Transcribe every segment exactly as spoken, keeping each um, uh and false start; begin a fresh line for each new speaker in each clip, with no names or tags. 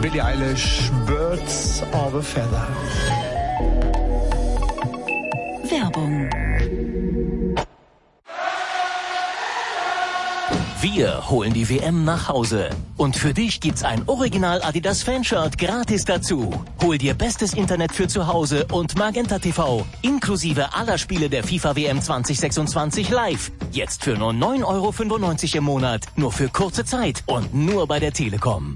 Billie Eilish, Birds of a Feather.
Werbung. Wir holen die W M nach Hause. Und für dich gibt's ein Original Adidas Fanshirt gratis dazu. Hol dir bestes Internet für zu Hause und Magenta T V. Inklusive aller Spiele der FIFA W M zwanzig sechsundzwanzig live. Jetzt für nur neun Euro fünfundneunzig im Monat. Nur für kurze Zeit und nur bei der Telekom.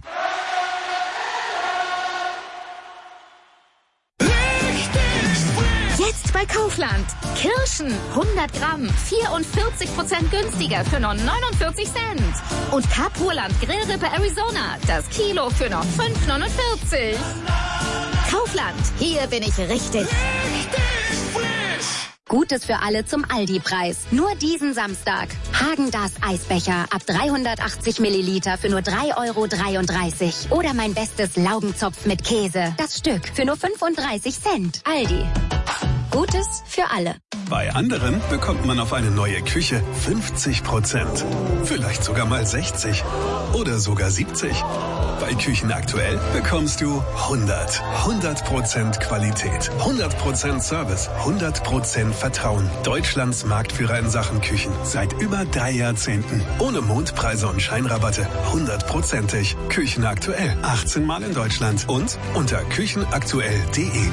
Jetzt bei Kaufland. Kirschen hundert Gramm, vierundvierzig Prozent günstiger für nur neunundvierzig Cent. Und Kapurland Grillrippe Arizona, das Kilo für nur fünf neunundvierzig. Kaufland, hier bin ich richtig. Richtig frisch.
Gutes für alle zum Aldi-Preis. Nur diesen Samstag. Häagen-Dazs Eisbecher ab dreihundertachtzig Milliliter für nur drei Euro dreiunddreißig. Oder mein bestes Laugenzopf mit Käse. Das Stück für nur fünfunddreißig Cent. Aldi. Gutes für alle.
Bei anderen bekommt man auf eine neue Küche fünfzig Prozent. Vielleicht sogar mal sechzig. Oder sogar siebzig. Bei Küchen aktuell bekommst du hundert. hundert Prozent Qualität. hundert Prozent Service. hundert Prozent Vertrauen. Deutschlands Marktführer in Sachen Küchen. Seit über drei Jahrzehnten. Ohne Mondpreise und Scheinrabatte. hundertprozentig. Küchen aktuell. achtzehn Mal in Deutschland. Und unter küchenaktuell punkt de.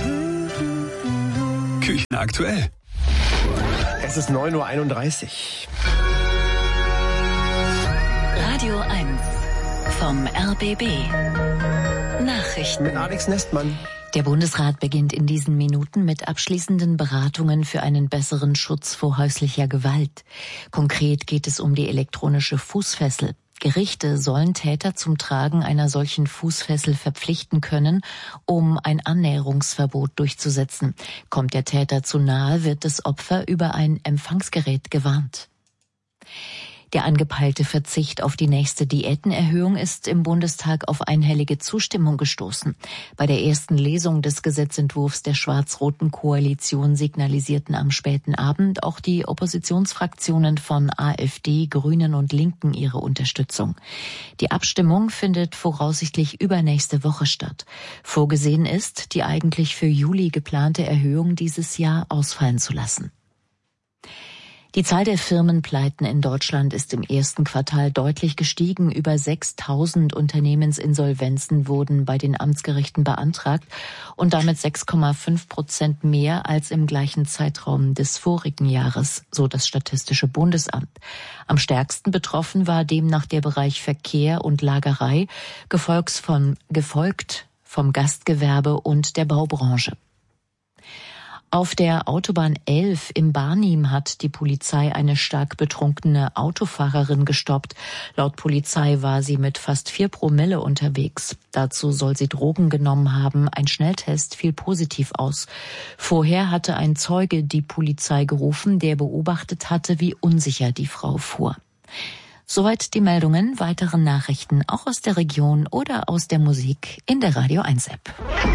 Küchen aktuell.
Es ist neun Uhr einunddreißig.
Radio eins vom R B B. Nachrichten.
Mit Alex Nestmann.
Der Bundesrat beginnt in diesen Minuten mit abschließenden Beratungen für einen besseren Schutz vor häuslicher Gewalt. Konkret geht es um die elektronische Fußfessel. Gerichte sollen Täter zum Tragen einer solchen Fußfessel verpflichten können, um ein Annäherungsverbot durchzusetzen. Kommt der Täter zu nahe, wird das Opfer über ein Empfangsgerät gewarnt. Der angepeilte Verzicht auf die nächste Diätenerhöhung ist im Bundestag auf einhellige Zustimmung gestoßen. Bei der ersten Lesung des Gesetzentwurfs der schwarz-roten Koalition signalisierten am späten Abend auch die Oppositionsfraktionen von AfD, Grünen und Linken ihre Unterstützung. Die Abstimmung findet voraussichtlich übernächste Woche statt. Vorgesehen ist, die eigentlich für Juli geplante Erhöhung dieses Jahr ausfallen zu lassen. Die Zahl der Firmenpleiten in Deutschland ist im ersten Quartal deutlich gestiegen. Über sechstausend Unternehmensinsolvenzen wurden bei den Amtsgerichten beantragt und damit sechs Komma fünf Prozent mehr als im gleichen Zeitraum des vorigen Jahres, so das Statistische Bundesamt. Am stärksten betroffen war demnach der Bereich Verkehr und Lagerei, gefolgt von, gefolgt vom Gastgewerbe und der Baubranche. Auf der Autobahn elf im Barnim hat die Polizei eine stark betrunkene Autofahrerin gestoppt. Laut Polizei war sie mit fast vier Promille unterwegs. Dazu soll sie Drogen genommen haben. Ein Schnelltest fiel positiv aus. Vorher hatte ein Zeuge die Polizei gerufen, der beobachtet hatte, wie unsicher die Frau fuhr. Soweit die Meldungen. Weitere Nachrichten auch aus der Region oder aus der Musik in der Radio eins App.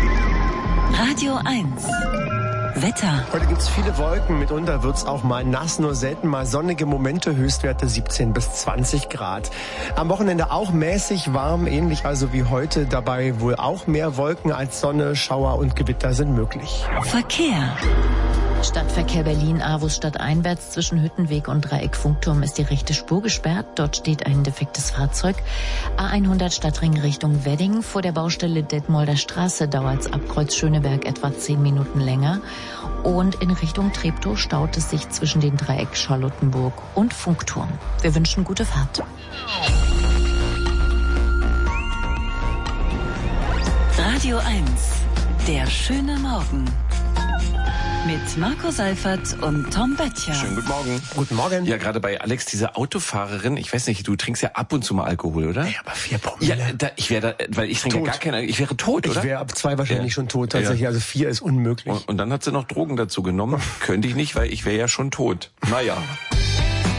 Radio eins. Wetter.
Heute gibt es viele Wolken, mitunter wird es auch mal nass, nur selten mal sonnige Momente, Höchstwerte siebzehn bis zwanzig Grad. Am Wochenende auch mäßig warm, ähnlich also wie heute, dabei wohl auch mehr Wolken als Sonne, Schauer und Gewitter sind möglich.
Verkehr.
Stadtverkehr Berlin-Avus stadteinwärts zwischen Hüttenweg und Dreieck Funkturm ist die rechte Spur gesperrt. Dort steht ein defektes Fahrzeug. A hundert Stadtring Richtung Wedding. Vor der Baustelle Detmolder Straße dauert es ab Kreuz Schöneberg etwa zehn Minuten länger. Und in Richtung Treptow staut es sich zwischen den Dreieck Charlottenburg und Funkturm. Wir wünschen gute Fahrt.
Radio eins. Der schöne Morgen. Mit Marco Seifert und Tom Böttcher.
Schönen guten Morgen.
Guten Morgen.
Ja, gerade bei Alex, diese Autofahrerin, ich weiß nicht, du trinkst ja ab und zu mal Alkohol, oder?
Ja, aber vier Promille.
Ja, da, ich wäre, weil ich trinke
tot.
gar keine, ich wäre tot, oder?
Ich wäre ab zwei wahrscheinlich
ja.
schon tot, tatsächlich. Ja. Also vier ist unmöglich.
Und, und dann hat sie noch Drogen dazu genommen. Könnte ich nicht, weil ich wäre ja schon tot. Naja.